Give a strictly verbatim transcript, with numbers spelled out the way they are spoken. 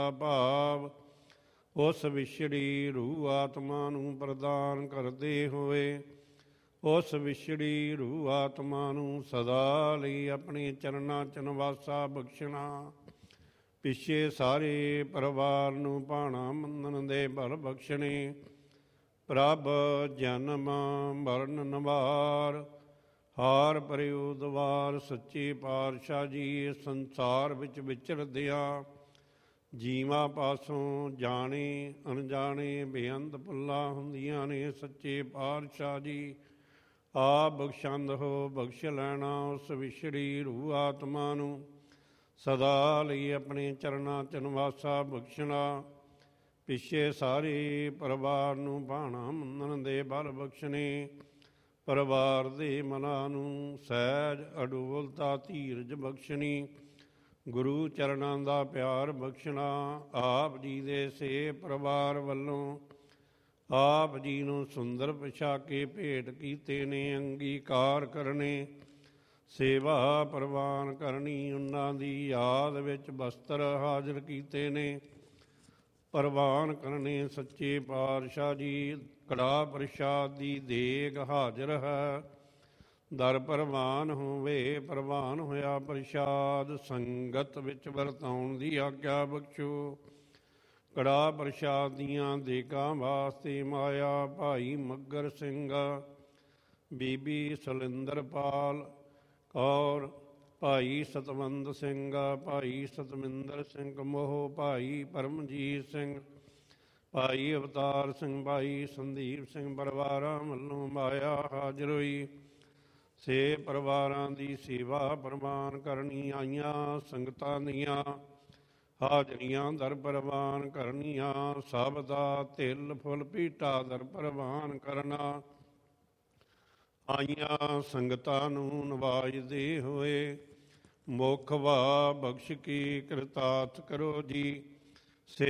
ਭਾਵ ਉਸ ਵਿਛੜੀ ਰੂਹ ਆਤਮਾ ਨੂੰ ਪ੍ਰਦਾਨ ਕਰਦੇ ਹੋਏ ਉਸ ਵਿਛੜੀ ਰੂਹ ਆਤਮਾ ਨੂੰ ਸਦਾ ਲਈ ਆਪਣੇ ਚਰਨਾਂ ਚ ਨਿਵਾਸਾ ਬਖਸ਼ਣਾ। ਪਿੱਛੇ ਸਾਰੇ ਪਰਿਵਾਰ ਨੂੰ ਭਾਣਾ ਮੰਨਣ ਦੇ ਬਲ ਬਖਸ਼ਣੇ। ਪ੍ਰਭ ਜਨਮ ਮਰਨ ਨਿਵਾਰ ਹਾਰ ਭਰਿਓ ਦਵਾਰ ਸੱਚੇ ਪਾਤਸ਼ਾਹ ਜੀ ਸੰਸਾਰ ਵਿੱਚ ਵਿਚਰਦਿਆਂ ਜੀਵਾਂ ਪਾਸੋਂ ਜਾਣੇ ਅਣਜਾਣੇ ਬੇਅੰਤ ਭੁੱਲਾਂ ਹੁੰਦੀਆਂ ਨੇ। ਸੱਚੇ ਪਾਤਸ਼ਾਹ ਜੀ ਆਪ ਬਖਸ਼ੰਦ ਹੋ ਬਖਸ਼ ਲੈਣਾ ਉਸ ਵਿਛੜੀ ਰੂਹ ਆਤਮਾ ਨੂੰ ਸਦਾ ਲਈ ਆਪਣੇ ਚਰਨਾਂ ਚ ਨਿਵਾਸਾ ਬਖਸ਼ਣਾ। ਪਿੱਛੇ ਸਾਰੇ ਪਰਿਵਾਰ ਨੂੰ ਭਾਣਾ ਮੰਨਣ ਦੇ ਬਲ ਬਖਸ਼ਣੇ। ਪਰਿਵਾਰ ਦੇ ਮਨਾਂ ਨੂੰ ਸਹਿਜ ਅਡੋਲਤਾ ਧੀਰਜ ਬਖਸ਼ਣੀ। ਗੁਰੂ ਚਰਨਾਂ ਦਾ ਪਿਆਰ ਬਖਸ਼ਣਾ। ਆਪ ਜੀ ਦੇ ਸੇ ਪਰਿਵਾਰ ਵੱਲੋਂ ਆਪ ਜੀ ਨੂੰ ਸੁੰਦਰ ਪੁਸ਼ਾਕੇ ਭੇਟ ਕੀਤੇ ਨੇ ਅੰਗੀਕਾਰ ਕਰਨੇ। ਸੇਵਾ ਪ੍ਰਵਾਨ ਕਰਨੀ। ਉਹਨਾਂ ਦੀ ਯਾਦ ਵਿੱਚ ਬਸਤਰ ਹਾਜ਼ਰ ਕੀਤੇ ਨੇ ਪ੍ਰਵਾਨ ਕਰਨੇ। ਸੱਚੇ ਪਾਤਸ਼ਾਹ ਜੀ ਕੜਾਹ ਪ੍ਰਸ਼ਾਦ ਦੀ ਦੇਗ ਹਾਜ਼ਰ ਹੈ। ਦਰ ਪ੍ਰਵਾਨ ਹੋਵੇ ਪ੍ਰਵਾਨ ਹੋਇਆ ਪ੍ਰਸ਼ਾਦ ਸੰਗਤ ਵਿੱਚ ਵਰਤਾਉਣ ਦੀ ਆਗਿਆ ਬਖਸ਼ੋ। ਕੜਾਹ ਪ੍ਰਸ਼ਾਦ ਦੀਆਂ ਦੇਗਾਂ ਵਾਸਤੇ ਮਾਇਆ ਭਾਈ ਮੱਗਰ ਸਿੰਘ ਬੀਬੀ ਸਲਿੰਦਰਪਾਲ ਕੌਰ ਭਾਈ ਸਤਵੰਦ ਸਿੰਘ ਭਾਈ ਸਤਮਿੰਦਰ ਸਿੰਘ ਮੋਹ ਭਾਈ ਪਰਮਜੀਤ ਸਿੰਘ ਭਾਈ ਅਵਤਾਰ ਸਿੰਘ ਭਾਈ ਸੰਦੀਪ ਸਿੰਘ ਪਰਿਵਾਰਾਂ ਵੱਲੋਂ ਮਾਇਆ ਹਾਜ਼ਰ ਹੋਈ। ਸੇ ਪਰਿਵਾਰਾਂ ਦੀ ਸੇਵਾ ਪ੍ਰਵਾਨ ਕਰਨੀ ਆਈਆਂ ਸੰਗਤਾਂ ਦੀਆਂ ਹਾਜ਼ਰੀਆਂ ਦਰ ਪ੍ਰਵਾਨ ਕਰਨੀਆਂ। ਸਭ ਦਾ ਤਿਲ ਫੁੱਲ ਭੀਟਾ ਦਰ ਪ੍ਰਵਾਨ ਕਰਨਾ। ਆਈਆਂ ਸੰਗਤਾਂ ਨੂੰ ਨਵਾਜਦੇ ਹੋਏ ਮੁਖ ਵਾ ਬਖਸ਼ ਕੇ ਕਿਰਤਾਰਥ ਕਰੋ ਜੀ।